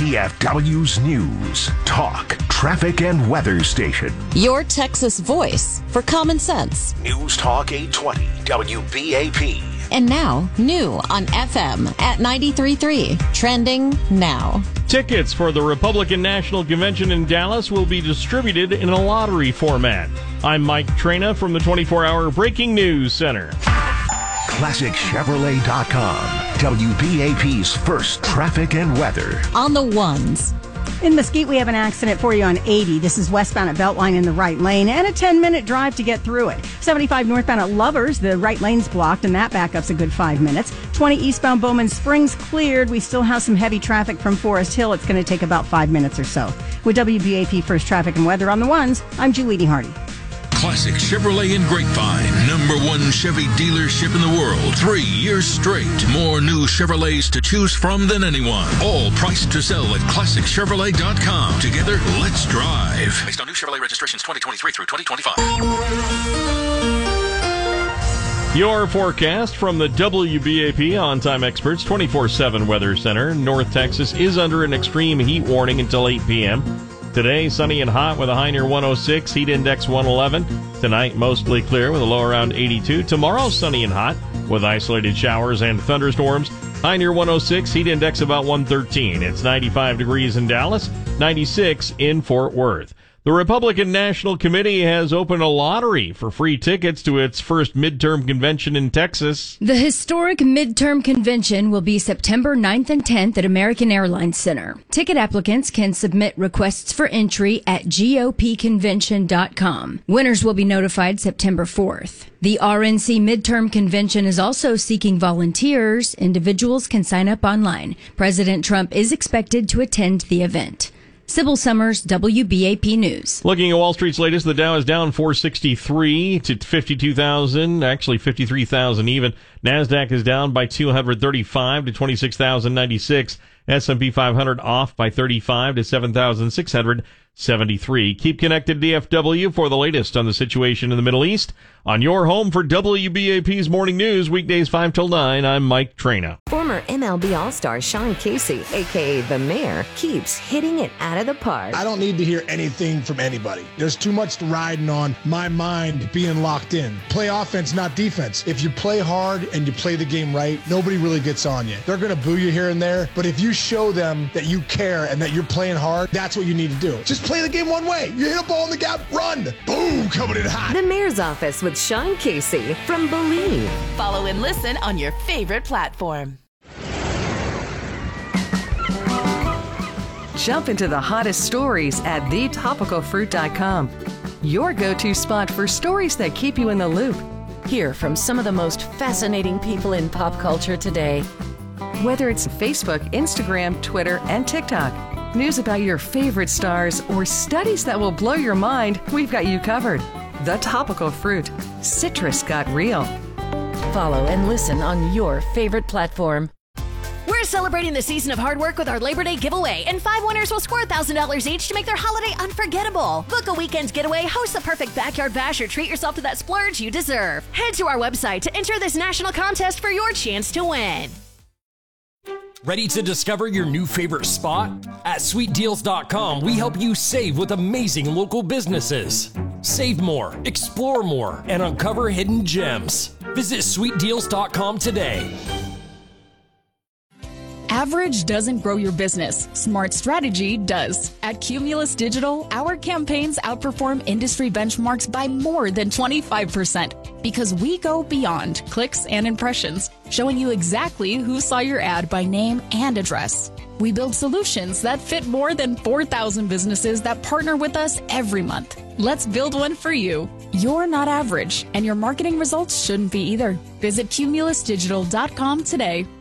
DFW's News, Talk, Traffic, and Weather Station. Your Texas voice for common sense. News Talk 820 WBAP. And now, new on FM at 93.3. Trending now. Tickets for the Republican National Convention in Dallas will be distributed in a lottery format. I'm Mike Trena from the 24-hour Breaking News Center. ClassicChevrolet.com. WBAP's first traffic and weather. On the ones. In Mesquite, we have an accident for you on 80. This is westbound at Beltline in the right lane, and a 10-minute drive to get through it. 75 northbound at Lovers, the right lane's blocked, and that backup's a good 5 minutes. 20 eastbound Bowman Springs cleared. We still have some heavy traffic from Forest Hill. It's going to take about 5 minutes or so. With WBAP First Traffic and Weather on the ones, I'm Julie Hardy. Classic Chevrolet in Grapevine, #1 Chevy dealership in the world. 3 years straight. More new Chevrolets to choose from than anyone. All priced to sell at ClassicChevrolet.com. Together, let's drive. Based on new Chevrolet registrations 2023 through 2025. Your forecast from the WBAP On-Time Experts 24/7 Weather Center. North Texas is under an extreme heat warning until 8 p.m. Today, sunny and hot with a high near 106, heat index 111. Tonight, mostly clear with a low around 82. Tomorrow, sunny and hot with isolated showers and thunderstorms. High near 106, heat index about 113. It's 95 degrees in Dallas, 96 in Fort Worth. The Republican National Committee has opened a lottery for free tickets to its first midterm convention in Texas. The historic midterm convention will be September 9th and 10th at American Airlines Center. Ticket applicants can submit requests for entry at gopconvention.com. Winners will be notified September 4th. The RNC midterm convention is also seeking volunteers. Individuals can sign up online. President Trump is expected to attend the event. Sybil Summers, WBAP News. Looking at Wall Street's latest, the Dow is down 463 to 52,000, actually 53,000 even. NASDAQ is down by 235 to 26,096. S&P 500 off by 35 to 7,673. Keep connected to DFW for the latest on the situation in the Middle East. On your home for WBAP's Morning News, weekdays 5 till 9, I'm Mike Trena. Former MLB All-Star Sean Casey, a.k.a. The Mayor, keeps hitting it out of the park. I don't need to hear anything from anybody. There's too much riding on my mind being locked in. Play offense, not defense. If you play hard and you play the game right, nobody really gets on you. They're going to boo you here and there, but if you show them that you care and that you're playing hard, that's what you need to do. Just play the game one way. You hit a ball in the gap, run. Boom, coming in hot. The Mayor's Office with Sean Casey from Believe. Follow and listen on your favorite platform. Jump into the hottest stories at thetopicalfruit.com. Your go-to spot for stories that keep you in the loop. Hear from some of the most fascinating people in pop culture today. Whether it's Facebook, Instagram, Twitter, and TikTok, news about your favorite stars, or studies that will blow your mind, we've got you covered. The Topical Fruit. Citrus got real. Follow and listen on your favorite platform. We're celebrating the season of hard work with our Labor Day giveaway, and 5 winners will score $1,000 each to make their holiday unforgettable. Book a weekend getaway, host the perfect backyard bash, or treat yourself to that splurge you deserve. Head to our website to enter this national contest for your chance to win. Ready to discover your new favorite spot? At SweetDeals.com, we help you save with amazing local businesses. Save more, explore more, and uncover hidden gems. Visit SweetDeals.com today. Average doesn't grow your business. Smart strategy does. At Cumulus Digital, our campaigns outperform industry benchmarks by more than 25% because we go beyond clicks and impressions, showing you exactly who saw your ad by name and address. We build solutions that fit more than 4,000 businesses that partner with us every month. Let's build one for you. You're not average, and your marketing results shouldn't be either. Visit cumulusdigital.com today.